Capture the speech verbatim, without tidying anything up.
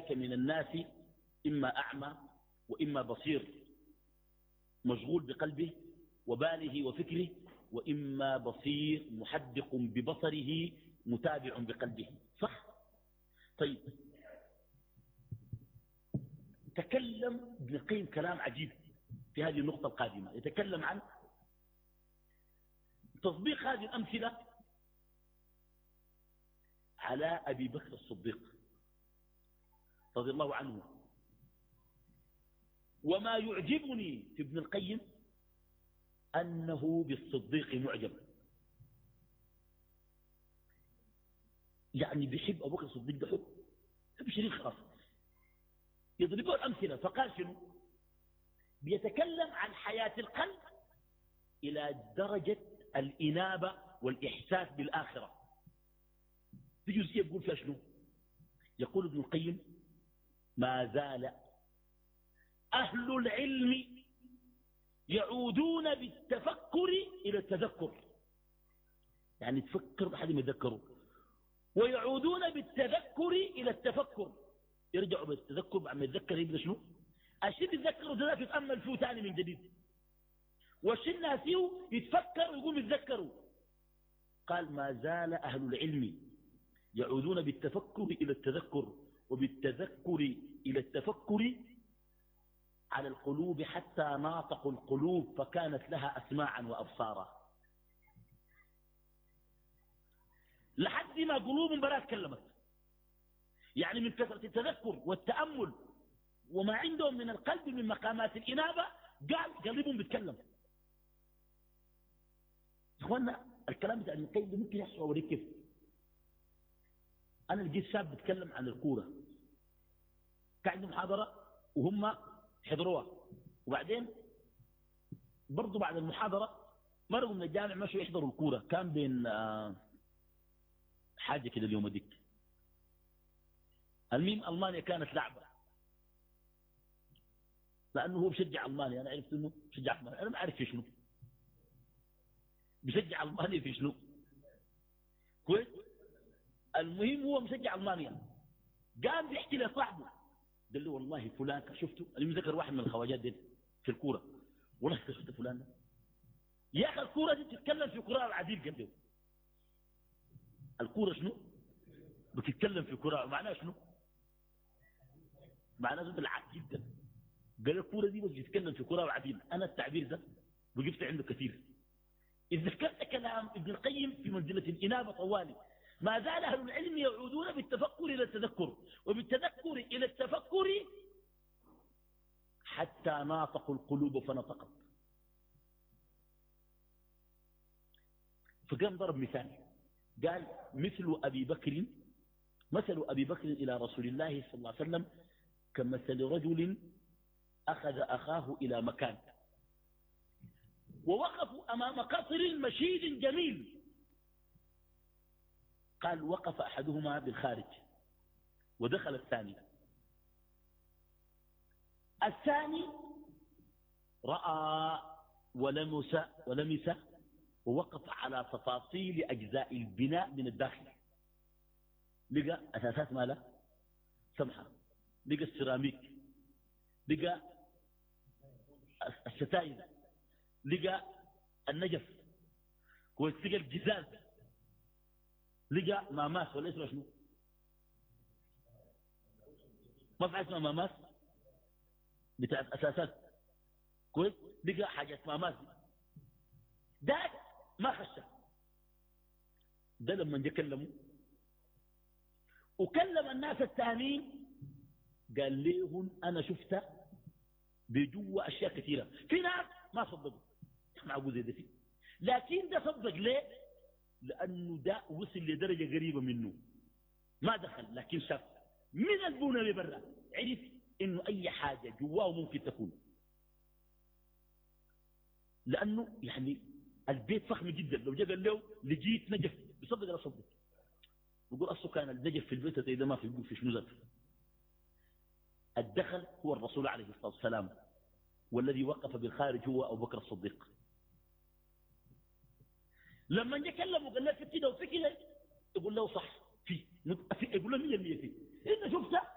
أولئك من الناس إما أعمى وإما بصير مشغول بقلبه وباله وفكره، وإما بصير محدق ببصره متابع بقلبه. صح؟ طيب، تكلم ابن القيم كلام عجيب في هذه النقطة القادمة، يتكلم عن تطبيق هذه الأمثلة على أبي بكر الصديق رضي الله عنه. وما يعجبني في ابن القيم أنه بالصديق معجب، يعني بيحب أبو بكر الصديق ده حب حب شديد خاص. يضربوا الأمثلة فقال شنو؟ بيتكلم عن حياة القلب إلى درجة الإنابة والإحساس بالآخرة. في جزئية يقول فيها شنو؟ يقول ابن القيم: ما زال أهل العلم يعودون بالتفكر إلى التذكر، يعني تفكر بحد ما يذكروا، ويعودون بالتذكر إلى التفكر، يرجعوا بالتذكر بعد ما يتذكر يبدأ شنو؟ الشيء يتذكروا ذلك يتأمل فيه ثاني من جديد، والشيء ناسيه يتفكر ويقوم يتذكروا. قال: ما زال أهل العلم يعودون بالتفكر إلى التذكر وبالتذكر إلى التفكر على القلوب حتى ناطقوا القلوب فكانت لها أسماعا وأبصارا، لحد ما قلوب برا تكلمت. يعني من كثرة التذكر والتأمل وما عندهم من القلب من مقامات الإنابة قال قلبهم بيتكلم. إخوانا، الكلام بتاع ابن القيم ممكن يحصل أوريك كيف. أنا لقيت شاب بيتكلم عن الكورة، كان عنده محاضرة وهم حضروها، وبعدين برضو بعد المحاضرة مرقوا من الجامع مشوا يحضروا الكورة. كان بين آه حاجة كده اليوم ديك. الميم ألمانيا كانت لعبة، لأنه هو بشجع ألمانيا. أنا عرفت أنه بشجع ألمانيا، أنا ما أعرف في شنو بشجع ألمانيا في شنو كويس. المهم هو مشجع ألمانيا، قام بيحكي لصاحبه قال له: والله فلان شفته. أنا ذكر واحد من الخواجات دي في الكورة، والله شفت فلان ده يا أخي الكورة دي تتكلم في كرة العديد. قال له: الكورة شنو بتتكلم في كرة، معناها شنو؟ معناها بالعكس جدا. قال الكورة دي بس بتتكلم في كرة العديد. أنا التعبير ده وقفت عنده كثير. إذا ذكرت كلام ابن القيم في منزلة الإنابة طوالي: ما زال أهل العلم يعودون بالتفكر إلى التذكر وبالتذكر إلى التفكر حتى ناطقوا القلوب فنطقت. فقام ضرب مثال، قال: مثل أبي بكر مثل أبي بكر إلى رسول الله صلى الله عليه وسلم كمثل رجل أخذ أخاه إلى مكان ووقفوا أمام قصر مشيد جميل. قال: وقف أحدهما بالخارج ودخل الثاني. الثاني رأى ولمس ولمس ووقف على تفاصيل أجزاء البناء من الداخل، لقى أساسات ماله سمحة، لقى السيراميك، لقى الستائر، لقى النجف، لقى الجزاز، لقى ماماس ولا اسمه شنو؟ ما في اسمها ماماس بتاع اساسات كويس. لقى حاجات ماماس ده ما خشه. ده لما جه كلموا وكلم الناس الثانيين قال لهم: انا شفت بجوا اشياء كثيره. في ناس ما صدقوا معقول زي ده فيه، لكن ده صدق. ليه؟ لأنه ده وصل لدرجة قريبة منه، ما دخل لكن شاف من البونة لبرا، عرف إنه أي حاجة جواه ممكن تكون. لأنه يعني البيت فخم جدا، لو جاء قال له لقيت نجف بصدق لا صدق، يقول أصله كان النجف في البيت إذا ما في يقول في شنو ذاته. الدخل هو الرسول عليه الصلاة والسلام، والذي وقف بالخارج هو أبو بكر الصديق. لما جاء كلمه قال له في كده وفي كده، يقول له صح في يقول له مية مية فيه. انت شفت